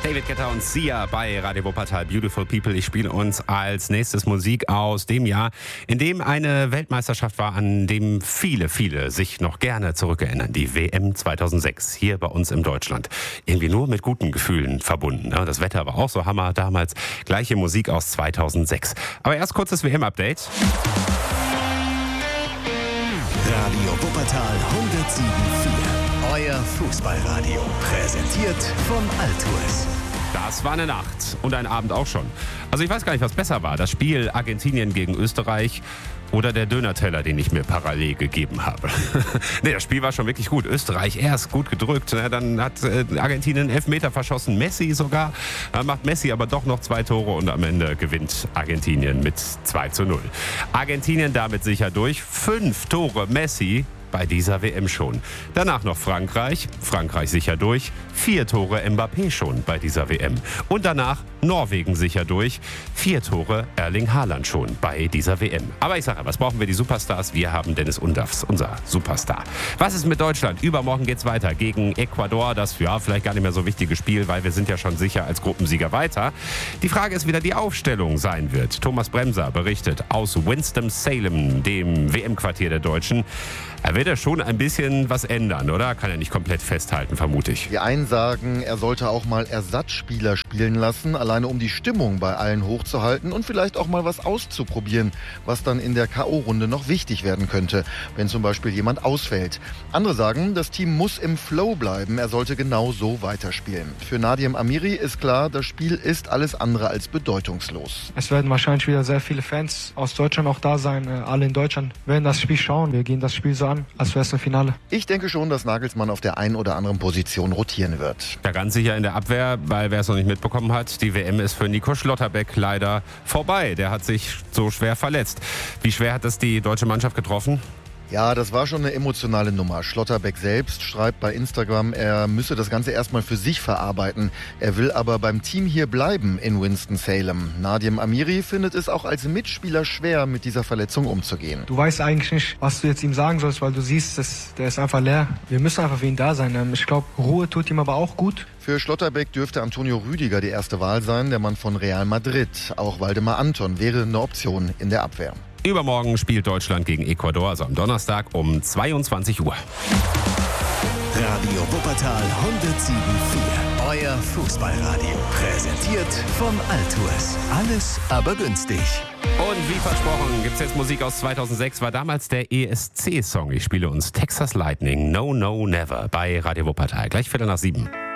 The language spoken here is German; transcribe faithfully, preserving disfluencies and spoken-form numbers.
David Guetta und Sia bei Radio Wuppertal Beautiful People. Ich spiele uns als nächstes Musik aus dem Jahr, in dem eine Weltmeisterschaft war, an dem viele, viele sich noch gerne zurückerinnern. Die W M zweitausendsechs hier bei uns in Deutschland. Irgendwie nur mit guten Gefühlen verbunden. Das Wetter war auch so Hammer damals. Gleiche Musik aus zweitausendsechs. Aber erst kurzes W M-Update. Radio Wuppertal hundertsieben Komma vier. Euer Fußballradio. Präsentiert von Altours. Das war eine Nacht und ein Abend auch schon. Also ich weiß gar nicht, was besser war. Das Spiel Argentinien gegen Österreich oder der Dönerteller, den ich mir parallel gegeben habe. Nee, das Spiel war schon wirklich gut. Österreich erst gut gedrückt. Ne? Dann hat äh, Argentinien Elfmeter verschossen. Messi sogar. Dann macht Messi aber doch noch zwei Tore und am Ende gewinnt Argentinien mit zwei zu null. Argentinien damit sicher durch. Fünf Tore Messi bei dieser W M schon. Danach noch Frankreich. Frankreich sicher durch. Vier Tore Mbappé schon bei dieser W M. Und danach Norwegen sicher durch. Vier Tore Erling Haaland schon bei dieser W M. Aber ich sage, was brauchen wir die Superstars? Wir haben Dennis Undafs, unser Superstar. Was ist mit Deutschland? Übermorgen geht's weiter gegen Ecuador. Das, ja, vielleicht gar nicht mehr so wichtige Spiel, weil wir sind ja schon sicher als Gruppensieger weiter. Die Frage ist, wie da die Aufstellung sein wird. Thomas Bremser berichtet aus Winston-Salem, dem W M-Quartier der Deutschen. Er wird ja schon ein bisschen was ändern, oder? Kann er nicht komplett festhalten, vermute ich. Die einen sagen, er sollte auch mal Ersatzspieler spielen lassen, alleine um die Stimmung bei allen hochzuhalten und vielleicht auch mal was auszuprobieren, was dann in der K O-Runde noch wichtig werden könnte, wenn zum Beispiel jemand ausfällt. Andere sagen, das Team muss im Flow bleiben, er sollte genau so weiterspielen. Für Nadim Amiri ist klar, das Spiel ist alles andere als bedeutungslos. Es werden wahrscheinlich wieder sehr viele Fans aus Deutschland auch da sein. Alle in Deutschland werden das Spiel schauen. Wir gehen das Spiel so an, als wäre es ein Finale. Ich denke schon, dass Nagelsmann auf der einen oder anderen Position rotieren wird. Ja, ganz sicher in der Abwehr, weil wer es noch nicht mitbekommen hat, die W M ist für Nico Schlotterbeck leider vorbei. Der hat sich so schwer verletzt. Wie schwer hat das die deutsche Mannschaft getroffen? Ja, das war schon eine emotionale Nummer. Schlotterbeck selbst schreibt bei Instagram, er müsse das Ganze erstmal für sich verarbeiten. Er will aber beim Team hier bleiben in Winston-Salem. Nadim Amiri findet es auch als Mitspieler schwer, mit dieser Verletzung umzugehen. Du weißt eigentlich nicht, was du jetzt ihm sagen sollst, weil du siehst, dass der ist einfach leer. Wir müssen einfach für ihn da sein. Ich glaube, Ruhe tut ihm aber auch gut. Für Schlotterbeck dürfte Antonio Rüdiger die erste Wahl sein, der Mann von Real Madrid. Auch Waldemar Anton wäre eine Option in der Abwehr. Übermorgen spielt Deutschland gegen Ecuador, also am Donnerstag um zweiundzwanzig Uhr. Radio Wuppertal hundertsieben Komma vier. Euer Fußballradio. Präsentiert von Altours. Alles aber günstig. Und wie versprochen gibt's jetzt Musik aus zweitausendsechs. War damals der E S C-Song. Ich spiele uns Texas Lightning No No Never bei Radio Wuppertal. Gleich Viertel nach sieben.